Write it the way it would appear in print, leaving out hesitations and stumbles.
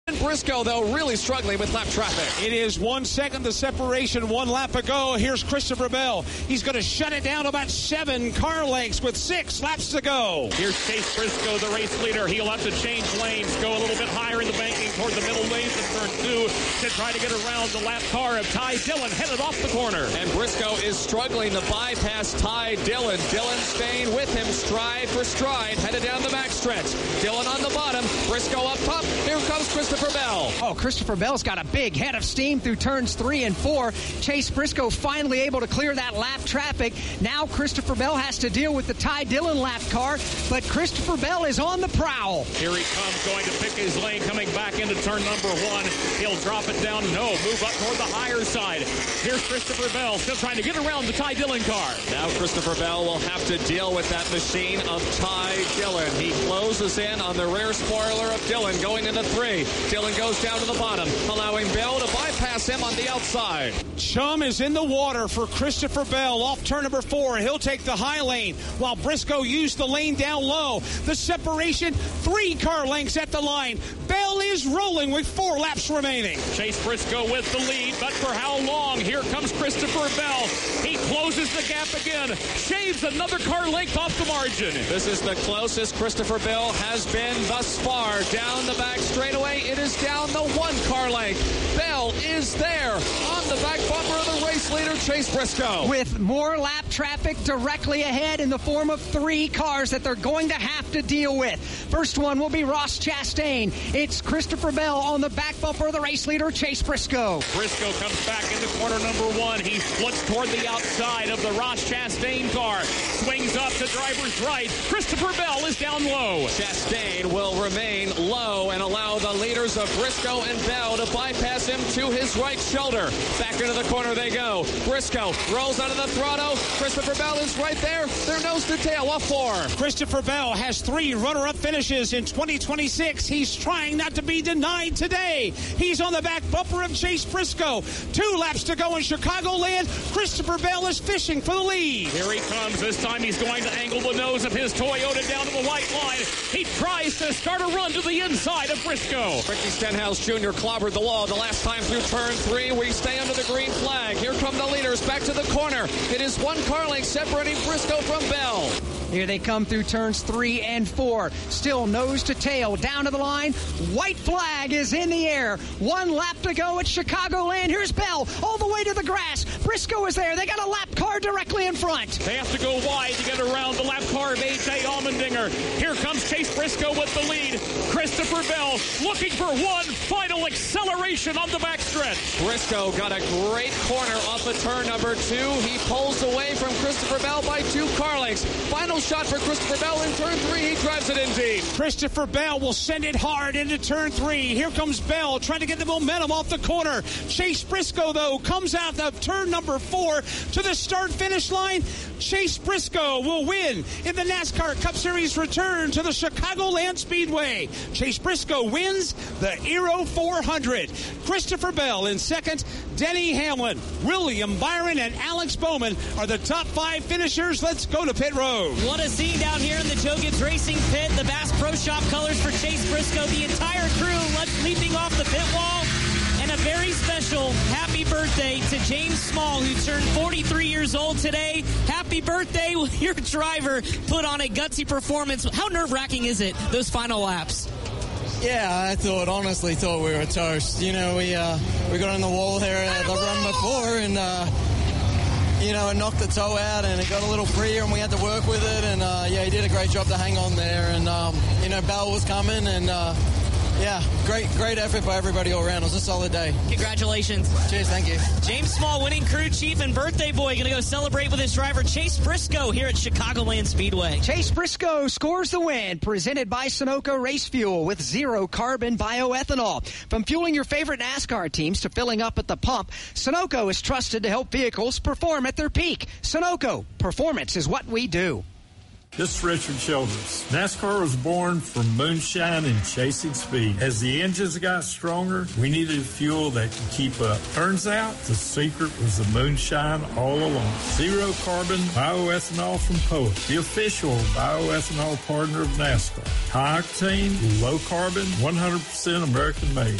Briscoe, though, really struggling with lap traffic. It is 1 second the separation, 1 lap ago. Here's Christopher Bell. He's going to shut it down to about 7 car lengths with 6 laps to go. Here's Chase Briscoe, the race leader. He'll have to change lanes, go a little bit higher in the banking toward the middle lanes of turn 2 to try to get around the lap car of Ty Dillon headed off the corner. And Briscoe is struggling to bypass Ty Dillon. Dillon staying with him stride for stride, headed down the backstretch. Dillon on the bottom, Briscoe up top. Here comes Christopher Bell. Oh, Christopher Bell's got a big head of steam through turns 3 and 4. Chase Briscoe finally able to clear that lap traffic. Now Christopher Bell has to deal with the Ty Dillon lap car, but Christopher Bell is on the prowl. Here he comes, going to pick his lane, coming back into turn number 1. He'll drop it down. No, move up toward the higher side. Here's Christopher Bell, still trying to get around the Ty Dillon car. Now Christopher Bell will have to deal with that machine of Ty Dillon. He closes in on the rear spoiler of Dillon going into 3. Dillon goes down to the bottom, allowing Bell to bypass him on the outside. Chum is in the water for Christopher Bell off turn number 4. He'll take the high lane while Briscoe used the lane down low. The separation, 3 car lengths at the line. Bell is rolling with 4 laps remaining. Chase Briscoe with the lead, but for how long? Here comes Christopher Bell. He closes the gap again, shaves another car length off the margin. This is the closest Christopher Bell has been thus far. Down the back straightaway, it is down the 1 car length. Bell is there on the back bumper of the race leader, Chase Briscoe. With more lap traffic directly ahead in the form of 3 cars that they're going to have to deal with. First one will be Ross Chastain. It's Christopher Bell on the back bumper of the race leader, Chase Briscoe. Briscoe comes back into corner number 1. He splits toward the outside of the Ross Chastain car. Swings up to driver's right. Christopher Bell is down low. Chastain will remain low and allow the leaders of Briscoe and Bell to bypass him to his right shoulder. Back into the corner they go. Briscoe rolls out of the throttle. Christopher Bell is right there. They're nose to tail off 4. Christopher Bell has 3 runner-up finishes in 2026. He's trying not to be denied today. He's on the back bumper of Chase Briscoe. 2 laps to go in Chicagoland. Christopher Bell is fishing for the lead. Here he comes. This time he's going to angle the nose of his Toyota down to the white line. He tries to start a run to the inside of Briscoe. Ricky Stenhouse Jr. clobbered the wall the last time through turn 3. We stay under the green flag. Here come the leaders back to the corner. It is 1 car length separating Briscoe from Bell. Here they come through turns 3 and 4. Still nose to tail, down to the line. White flag is in the air. 1 lap to go at Chicagoland. Here's Bell all the way to the grass. Briscoe is there. They got a lap car directly in front. They have to go wide to get around the lap car of A.J. Allmendinger. Here comes Chase Briscoe with the lead. Christopher Bell looking for 1 final acceleration on the backstretch. Briscoe got a great corner off of turn number 2. He pulls away from Christopher Bell by 2 car lengths. Final shot for Christopher Bell in turn 3. He drives it in deep. Christopher Bell will send it hard into turn 3. Here comes Bell trying to get the momentum off the corner. Chase Briscoe, though, comes out of turn number 4 to the start-finish line. Chase Briscoe will win in the NASCAR Cup Series return to the Chicagoland Speedway. Chase Briscoe wins the Aero 400. Christopher Bell in second. Denny Hamlin, William Byron, and Alex Bowman are the top 5 finishers. Let's go to pit road. What a scene down here in the Joe Gibbs Racing pit. The Bass Pro Shop colors for Chase Briscoe. The entire crew leaping off the pit wall. And a very special happy birthday to James Small, who turned 43 years old today. Happy birthday. Your driver put on a gutsy performance. How nerve-wracking is it, those final laps? Yeah, I honestly thought we were toast. You know, we got on the wall there the run before, and it knocked the toe out, and it got a little freer, and we had to work with it. And he did a great job to hang on there. And Bell was coming, and great effort by everybody all around. It was a solid day. Congratulations. Cheers, thank you. James Small, winning crew chief and birthday boy, going to go celebrate with his driver Chase Briscoe here at Chicagoland Speedway. Chase Briscoe scores the win, presented by Sunoco Race Fuel with 0 carbon bioethanol. From fueling your favorite NASCAR teams to filling up at the pump, Sunoco is trusted to help vehicles perform at their peak. Sunoco, performance is what we do. This is Richard Childress. NASCAR was born from moonshine and chasing speed. As the engines got stronger, we needed fuel that could keep up. Turns out the secret was the moonshine all along. 0 carbon bioethanol from Poet, the official bioethanol partner of NASCAR. High octane, low carbon, 100% American made.